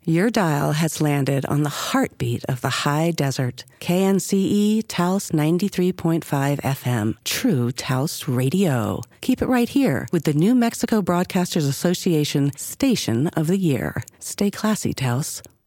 Your dial has landed on the heartbeat of the high desert. KNCE Taos 93.5 FM, true Taos radio. Keep it right here with the New Mexico Broadcasters Association Station of the Year. Stay classy, Taos.